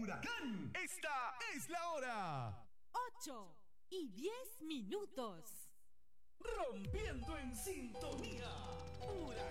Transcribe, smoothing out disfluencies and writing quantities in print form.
Huracán. Esta es la hora. 8:10. Rompiendo en sintonía. Huracán.